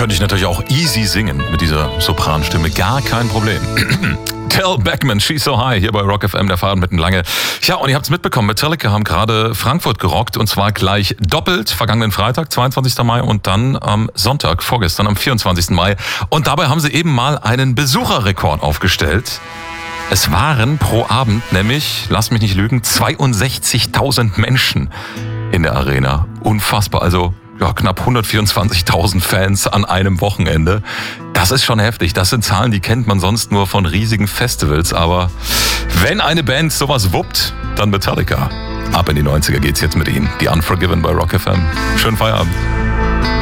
könnte ich natürlich auch easy singen mit dieser Sopranstimme. Gar kein Problem. Tell Beckman, She's So High, hier bei Rock FM, der Fahrrad mitten lange. Ja, und ihr habt es mitbekommen, Metallica haben gerade Frankfurt gerockt und zwar gleich doppelt, vergangenen Freitag, 22. Mai und dann am Sonntag, vorgestern, am 24. Mai. Und dabei haben sie eben mal einen Besucherrekord aufgestellt. Es waren pro Abend nämlich, lass mich nicht lügen, 62.000 Menschen in der Arena. Unfassbar, also ja, knapp 124.000 Fans an einem Wochenende. Das ist schon heftig. Das sind Zahlen, die kennt man sonst nur von riesigen Festivals. Aber wenn eine Band sowas wuppt, dann Metallica. Ab in die 90er geht's jetzt mit ihnen. Die Unforgiven bei Rock FM. Schönen Feierabend.